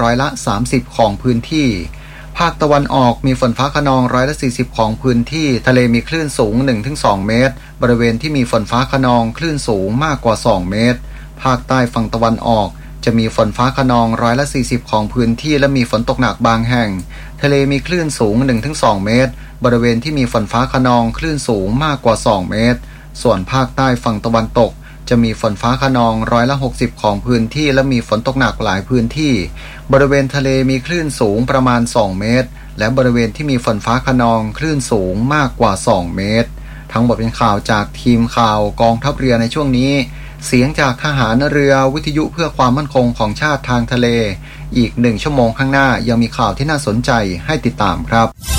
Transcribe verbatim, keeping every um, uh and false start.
ร้อยละสามสิบของพื้นที่ภาคตะวันออกมีฝนฟ้าคะนองร้อยละสี่สิบของพื้นที่ทะเลมีคลื่นสูง หนึ่งถึงสอง เมตรบริเวณที่มีฝนฟ้าคะนองคลื่นสูงมากกว่าสองเมตรภาคใต้ฝั่งตะวันออกจะมีฝนฟ้าคะนองร้อยละสี่สิบของพื้นที่และมีฝนตกหนักบางแห่งทะเลมีคลื่นสูง หนึ่งถึงสอง เมตรบริเวณที่มีฝนฟ้าคะนองคลื่นสูงมากกว่าสองเมตรส่วนภาคใต้ฝั่งตะวันตกจะมีฝนฟ้าคะนองร้อยละหกสิบของพื้นที่และมีฝนตกหนักหลายพื้นที่บริเวณทะเลมีคลื่นสูงประมาณสองเมตรและบริเวณที่มีฝนฟ้าคะนองคลื่นสูงมากกว่าสองเมตรทั้งหมดเป็นข่าวจากทีมข่าวกองทัพเรือในช่วงนี้เสียงจากทหารเรือวิทยุเพื่อความมั่นคงของชาติทางทะเลอีกหนึ่งชั่วโมงข้างหน้ายังมีข่าวที่น่าสนใจให้ติดตามครับ